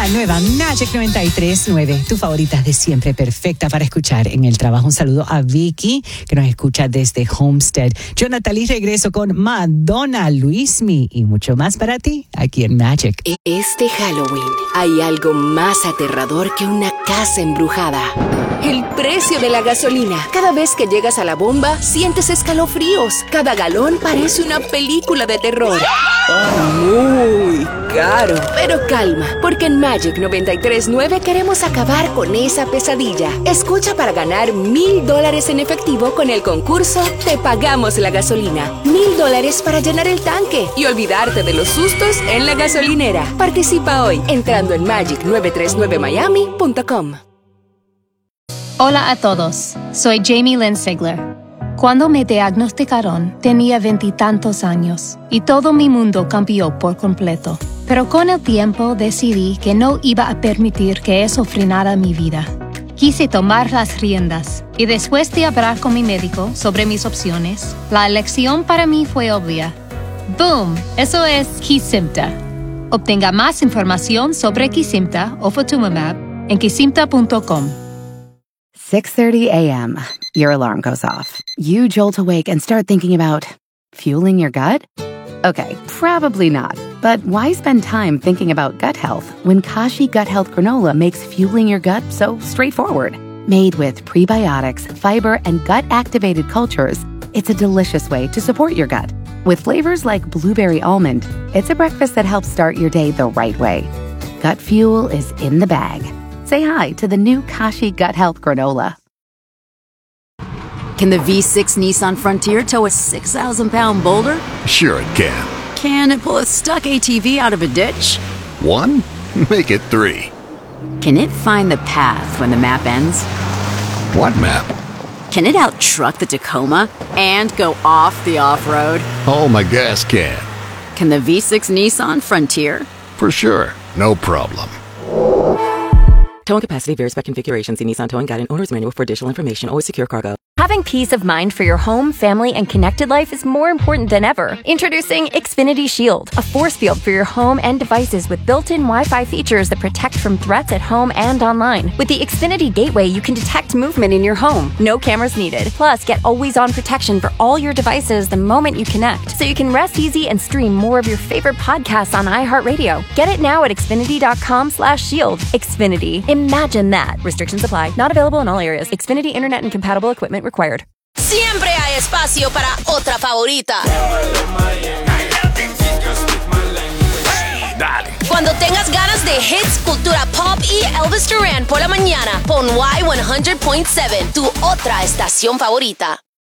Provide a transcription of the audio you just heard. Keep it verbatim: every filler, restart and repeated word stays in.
La nueva Magic noventa y tres punto nueve, tu favorita de siempre, perfecta para escuchar en el trabajo. Un saludo a Vicky, que nos escucha desde Homestead. Yo, Natalie, regreso con Madonna, Luismi y mucho más para ti aquí en Magic. Este Halloween hay algo más aterrador que una casa embrujada. El precio de la gasolina. Cada vez que llegas a la bomba, sientes escalofríos. Cada galón parece una película de terror. Muy caro. Pero calma, porque en Magic noventa y tres punto nueve queremos acabar con esa pesadilla. Escucha para ganar mil dólares en efectivo con el concurso Te Pagamos la Gasolina. Mil dólares para llenar el tanque y olvidarte de los sustos en la gasolinera. Participa hoy entrando en magic nueve tres nueve miami punto com. Hola a todos, soy Jamie Lynn Sigler. Cuando me diagnosticaron, tenía veintitantos años y todo mi mundo cambió por completo. Pero con el tiempo decidí que no iba a permitir que eso frenara mi vida. Quise tomar las riendas y después de hablar con mi médico sobre mis opciones, la elección para mí fue obvia. ¡Boom! Eso es Kesimpta. Obtenga más información sobre Kesimpta o Ofatumumab en kesimpta punto com. six thirty a.m. Your alarm goes off. You jolt awake and start thinking about fueling your gut? Okay, probably not. But why spend time thinking about gut health when Kashi Gut Health Granola makes fueling your gut so straightforward? Made with prebiotics, fiber, and gut-activated cultures, it's a delicious way to support your gut. With flavors like blueberry almond, it's a breakfast that helps start your day the right way. Gut fuel is in the bag. Say hi to the new Kashi Gut Health Granola. Can the V six Nissan Frontier tow a six thousand pound boulder? Sure it can. Can it pull a stuck A T V out of a ditch? One? Make it three. Can it find the path when the map ends? What map? Can it out-truck the Tacoma and go off the off-road? Oh, my gas can. Can the V six Nissan Frontier? For sure. No problem. Towing capacity varies by configuration. See Nissan Towing Guide and Owner's Manual for additional information. Always secure cargo. Having peace of mind for your home, family, and connected life is more important than ever. Introducing Xfinity Shield, a force field for your home and devices with built-in Wi-Fi features that protect from threats at home and online. With the Xfinity Gateway, you can detect movement in your home. No cameras needed. Plus, get always-on protection for all your devices the moment you connect, so you can rest easy and stream more of your favorite podcasts on iHeartRadio. Get it now at xfinity.com slash shield. Xfinity. Imagine that. Restrictions apply. Not available in all areas. Xfinity Internet and compatible equipment required. Siempre hay espacio para otra favorita. Dale. Cuando tengas ganas de hits, cultura pop y Elvis Duran por la mañana, pon Y cien punto siete, tu otra estación favorita.